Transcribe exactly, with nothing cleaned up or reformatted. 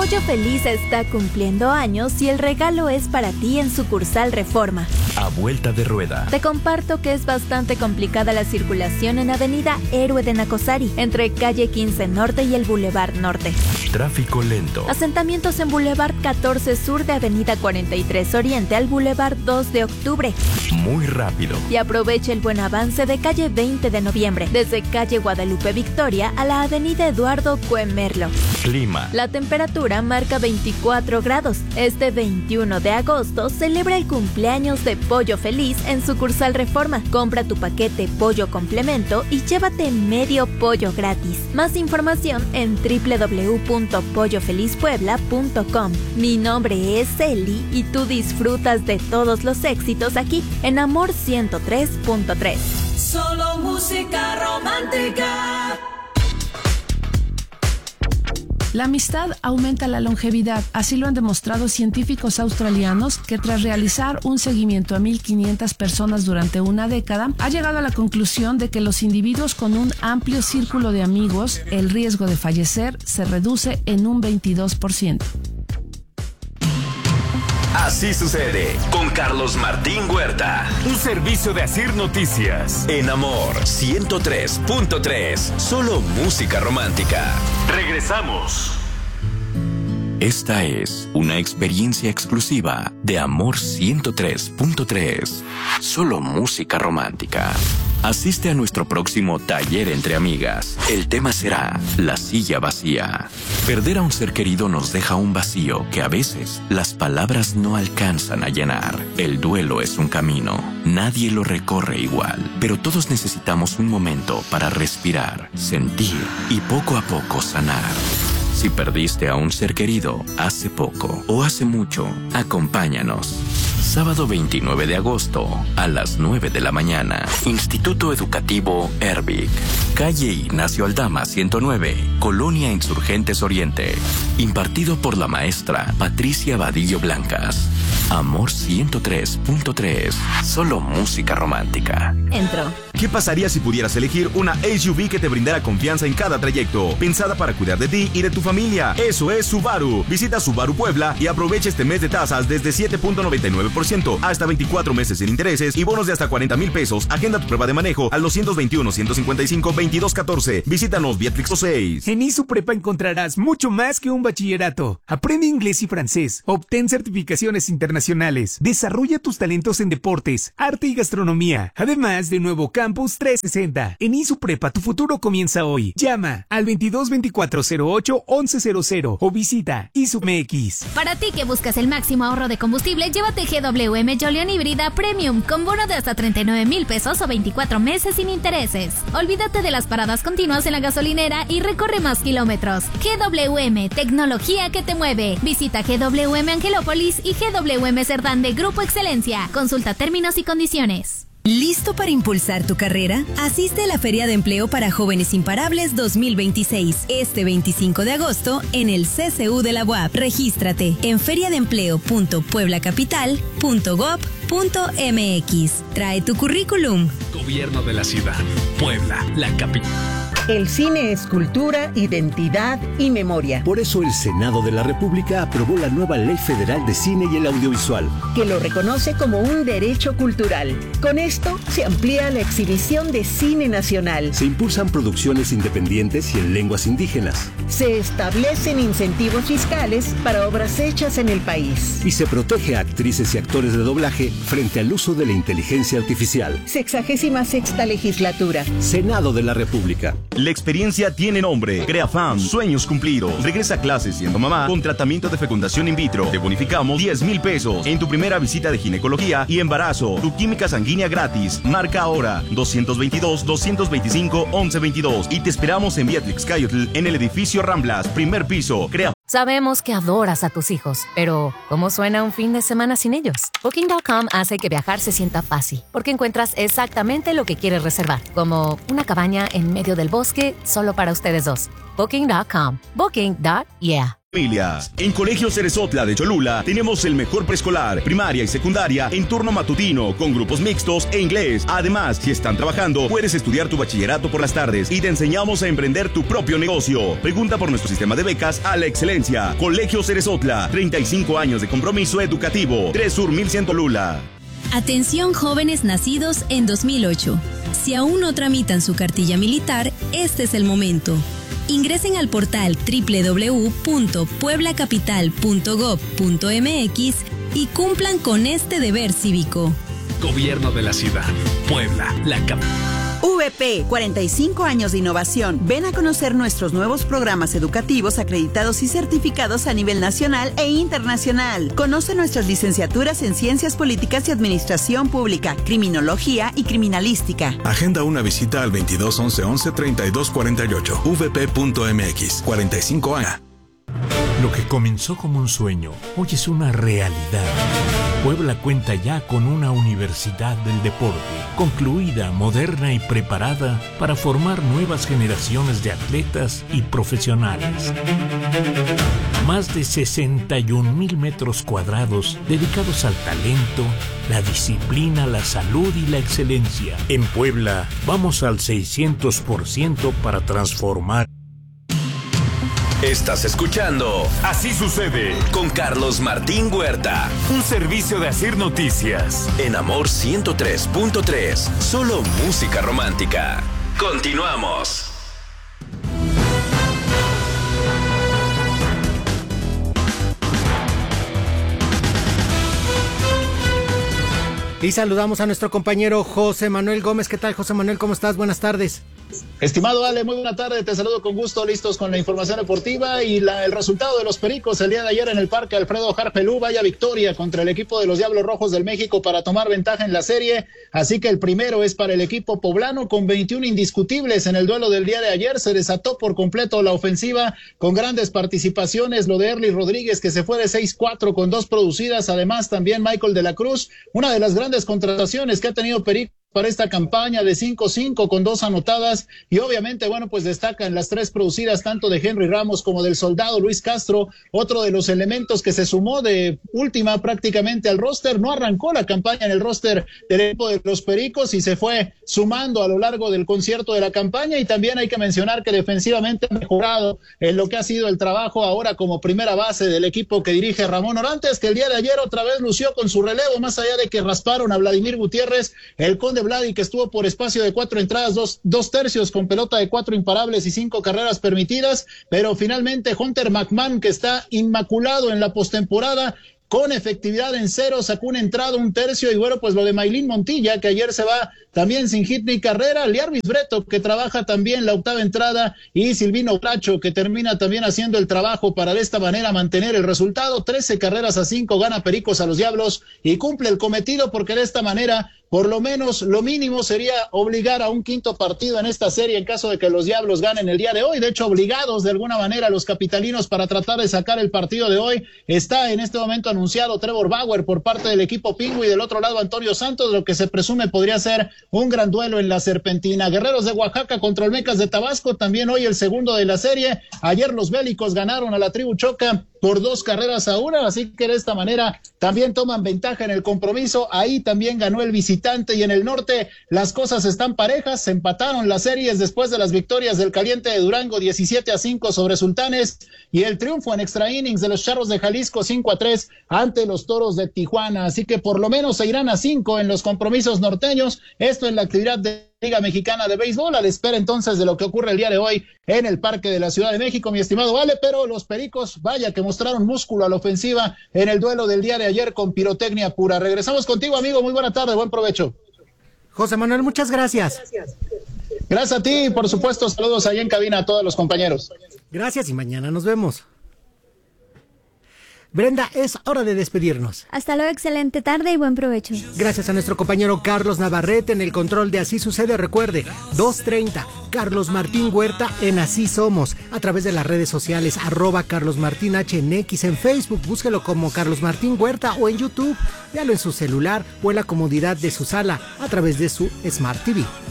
Pollo Feliz está cumpliendo años y el regalo es para ti en sucursal Reforma. A vuelta de rueda. Te comparto que es bastante complicada la circulación en Avenida Héroe de Nacosari, entre calle quince Norte y el Boulevard Norte. Tráfico lento. Asentamientos en Boulevard catorce Sur de Avenida cuarenta y tres Oriente al Boulevard dos de Octubre. Muy rápido. Y aprovecha el buen avance de calle veinte de Noviembre, desde calle Guadalupe Victoria a la Avenida Eduardo Cuemerlo. Clima. La temperatura marca veinticuatro grados. Este veintiuno de agosto celebra el cumpleaños de Pollo Feliz en sucursal Reforma. Compra tu paquete Pollo Complemento y llévate medio pollo gratis. Más información en doble u doble u doble u punto pollo feliz puebla punto com. Mi nombre es Eli y tú disfrutas de todos los éxitos aquí en Amor ciento tres punto tres. Solo música romántica. La amistad aumenta la longevidad, así lo han demostrado científicos australianos que tras realizar un seguimiento a mil quinientas personas durante una década, ha llegado a la conclusión de que los individuos con un amplio círculo de amigos, el riesgo de fallecer se reduce en un veintidós por ciento. Así sucede con Carlos Martín Huerta. Un servicio de Asir Noticias. En Amor ciento tres punto tres. Solo música romántica. Regresamos. Esta es una experiencia exclusiva de Amor ciento tres punto tres. Solo música romántica. Asiste a nuestro próximo taller entre amigas. El tema será la silla vacía. Perder a un ser querido nos deja un vacío que a veces las palabras no alcanzan a llenar. El duelo es un camino. Nadie lo recorre igual, pero todos necesitamos un momento para respirar, sentir y poco a poco sanar. Si perdiste a un ser querido hace poco o hace mucho, acompáñanos. Sábado veintinueve de agosto a las nueve de la mañana. Instituto Educativo Erbic. Calle Ignacio Aldama ciento nueve, Colonia Insurgentes Oriente. Impartido por la maestra Patricia Vadillo Blancas. Amor ciento tres punto tres. Solo música romántica. Entro. ¿Qué pasaría si pudieras elegir una S U V que te brindara confianza en cada trayecto? Pensada para cuidar de ti y de tu familia. Eso es Subaru. Visita Subaru Puebla y aprovecha este mes de tasas desde siete punto noventa y nueve por ciento hasta veinticuatro meses sin intereses y bonos de hasta cuarenta mil pesos. Agenda tu prueba de manejo al dos dos uno, ciento cincuenta y cinco, veintidós catorce. Visítanos Vietlix seis. En ISU Prepa encontrarás mucho más que un bachillerato. Aprende inglés y francés. Obtén certificaciones internacionales. Desarrolla tus talentos en deportes, arte y gastronomía. Además de nuevo Campus trescientos sesenta. En ISU Prepa tu futuro comienza hoy. Llama al veintidós veinticuatro cero ocho once cero cero o visita I S U M X. Para ti que buscas el máximo ahorro de combustible, llévate G W M Jolion Híbrida Premium con bono de hasta treinta y nueve mil pesos o veinticuatro meses sin intereses. Olvídate de las paradas continuas en la gasolinera y recorre más kilómetros. G W M, tecnología que te mueve. Visita G W M Angelópolis y G W M Cerdán de Grupo Excelencia. Consulta términos y condiciones. ¿Listo para impulsar tu carrera? Asiste a la Feria de Empleo para Jóvenes Imparables dos mil veintiséis, este veinticinco de agosto en el C C U de la U A P. Regístrate en feriadeempleo punto puebla capital punto gob punto m x. Trae tu currículum. Gobierno de la ciudad. Puebla, la capital. El cine es cultura, identidad y memoria. Por eso el Senado de la República aprobó la nueva Ley Federal de Cine y el Audiovisual, que lo reconoce como un derecho cultural. Con esto se amplía la exhibición de cine nacional. Se impulsan producciones independientes y en lenguas indígenas. Se establecen incentivos fiscales para obras hechas en el país. Y se protege a actrices y actores de doblaje frente al uso de la inteligencia artificial. Sexagésima sexta legislatura. Senado de la República. La experiencia tiene nombre. CreaFam, sueños cumplidos. Regresa a clases siendo mamá con tratamiento de fecundación in vitro. Te bonificamos diez mil pesos en tu primera visita de ginecología y embarazo. Tu química sanguínea gratis. Marca ahora dos veintidós, doscientos veinticinco, once veintidós y te esperamos en Vietlix Cayotl en el edificio Ramblas, primer piso. Crea. Sabemos que adoras a tus hijos, pero ¿cómo suena un fin de semana sin ellos? Booking punto com hace que viajar se sienta fácil, porque encuentras exactamente lo que quieres reservar, como una cabaña en medio del bosque solo para ustedes dos. Booking punto com. Booking. Yeah. familias. En Colegio Cerezotla de Cholula tenemos el mejor preescolar, primaria y secundaria en turno matutino con grupos mixtos e inglés. Además, si están trabajando, puedes estudiar tu bachillerato por las tardes y te enseñamos a emprender tu propio negocio. Pregunta por nuestro sistema de becas a la excelencia. Colegio Cerezotla, treinta y cinco años de compromiso educativo. tres Sur mil cien Cholula. Atención jóvenes nacidos en dos mil ocho. Si aún no tramitan su cartilla militar, este es el momento. Ingresen al portal doble u doble u doble u punto puebla capital punto gob punto eme equis y cumplan con este deber cívico. Gobierno de la Ciudad. Puebla, la capital. V P, cuarenta y cinco años de innovación. Ven a conocer nuestros nuevos programas educativos acreditados y certificados a nivel nacional e internacional. Conoce nuestras licenciaturas en Ciencias Políticas y Administración Pública, Criminología y Criminalística. Agenda una visita al veintidós once once treinta y dos cuarenta y ocho, v p punto m x, cuarenta y cinco años. Lo que comenzó como un sueño, hoy es una realidad. Puebla cuenta ya con una universidad del deporte, concluida, moderna y preparada para formar nuevas generaciones de atletas y profesionales. Más de sesenta y un mil metros cuadrados dedicados al talento, la disciplina, la salud y la excelencia. En Puebla, vamos al seiscientos por ciento para transformar. Estás escuchando Así Sucede con Carlos Martín Huerta. Un servicio de Asir Noticias. En Amor ciento tres punto tres. Solo música romántica. Continuamos. Y saludamos a nuestro compañero José Manuel Gómez. ¿Qué tal, José Manuel? ¿Cómo estás? Buenas tardes. Estimado Ale, muy buena tarde, te saludo con gusto, listos con la información deportiva y la, el resultado de los Pericos el día de ayer en el Parque Alfredo Harpelú. Vaya victoria contra el equipo de los Diablos Rojos del México para tomar ventaja en la serie, así que el primero es para el equipo poblano con veintiún indiscutibles en el duelo del día de ayer. Se desató por completo la ofensiva con grandes participaciones, lo de Erly Rodríguez que se fue de seis cuatro con dos producidas, además también Michael de la Cruz, una de las grandes contrataciones que ha tenido Perico para esta campaña de cinco cinco con dos anotadas y obviamente, bueno, pues destacan las tres producidas tanto de Henry Ramos como del soldado Luis Castro, otro de los elementos que se sumó de última prácticamente al roster, no arrancó la campaña en el roster del equipo de los Pericos y se fue sumando a lo largo del concierto de la campaña y también hay que mencionar que defensivamente ha mejorado en lo que ha sido el trabajo ahora como primera base del equipo que dirige Ramón Orantes, que el día de ayer otra vez lució con su relevo, más allá de que rasparon a Vladimir Gutiérrez, el Conde Vladi que estuvo por espacio de cuatro entradas, dos, dos tercios con pelota de cuatro imparables y cinco carreras permitidas, pero finalmente Hunter McMahon, que está inmaculado en la postemporada, con efectividad en cero, sacó una entrada, un tercio, y bueno, pues lo de Maylin Montilla, que ayer se va también sin hit ni carrera, Liarvis Breto, que trabaja también la octava entrada, y Silvino Bracho, que termina también haciendo el trabajo para de esta manera mantener el resultado, trece carreras a cinco, gana Pericos a los Diablos, y cumple el cometido, porque de esta manera, por lo menos, lo mínimo sería obligar a un quinto partido en esta serie en caso de que los Diablos ganen el día de hoy, de hecho, obligados de alguna manera los capitalinos para tratar de sacar el partido de hoy, está en este momento anunciado Trevor Bauer por parte del equipo Pingüi, del otro lado Antonio Santos, lo que se presume podría ser un gran duelo en la Serpentina. Guerreros de Oaxaca contra Olmecas de Tabasco, también hoy el segundo de la serie. Ayer los Bélicos ganaron a la Tribu Choca por dos carreras a una, así que de esta manera también toman ventaja en el compromiso. Ahí también ganó el visitante, y en el norte las cosas están parejas, se empataron las series después de las victorias del Caliente de Durango diecisiete a cinco sobre Sultanes y el triunfo en extra innings de los Charros de Jalisco cinco a tres ante los Toros de Tijuana, así que por lo menos se irán a cinco en los compromisos norteños, esto en la actividad de Liga Mexicana de Béisbol, a la espera entonces de lo que ocurre el día de hoy en el Parque de la Ciudad de México, mi estimado Vale, pero los Pericos, vaya que mostraron músculo a la ofensiva en el duelo del día de ayer con pirotecnia pura. Regresamos contigo, amigo, muy buena tarde, buen provecho. José Manuel, muchas gracias. Gracias a ti, por supuesto, saludos ahí en cabina a todos los compañeros. Gracias y mañana nos vemos. Brenda, es hora de despedirnos. Hasta luego, excelente tarde y buen provecho. Gracias a nuestro compañero Carlos Navarrete en el control de Así Sucede. Recuerde, dos treinta, Carlos Martín Huerta en Así Somos, a través de las redes sociales, arroba Carlos Martín H en X, en Facebook, búsquelo como Carlos Martín Huerta, o en YouTube, véalo en su celular o en la comodidad de su sala, a través de su Smart T V.